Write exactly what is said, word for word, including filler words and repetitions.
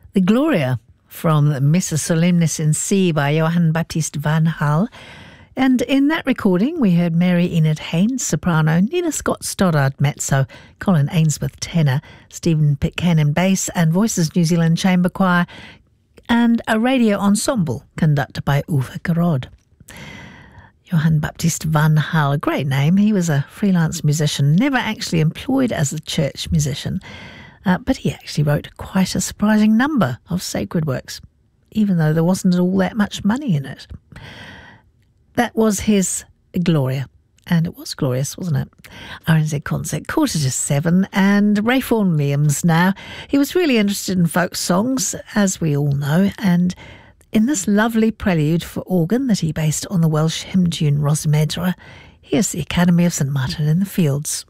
The Gloria from Missa Solemnis in C by Johann Baptist van Hal. And in that recording, we heard Mary Enid Haynes, soprano, Nina Scott Stoddard, mezzo, Colin Ainsworth, tenor, Stephen Pitcairn, bass, and Voices New Zealand Chamber Choir, and a radio ensemble conducted by Uwe Garod. Johann Baptist van Hal, a great name. He was a freelance musician, never actually employed as a church musician, uh, but he actually wrote quite a surprising number of sacred works, even though there wasn't all that much money in it. That was his Gloria, and it was glorious, wasn't it? R N Z Concert, quarter to seven, and Ray Vaughan Williams now. He was really interested in folk songs, as we all know, and in this lovely prelude for organ that he based on the Welsh hymn tune Rhosymedra, here's the Academy of St Martin in the Fields.